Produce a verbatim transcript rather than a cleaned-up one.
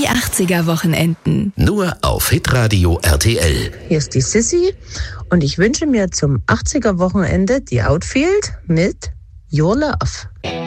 Die achtziger-Wochenenden. Nur auf Hitradio R T L. Hier ist die Sissy und ich wünsche mir zum achtziger-Wochenende die Outfield mit Your Love.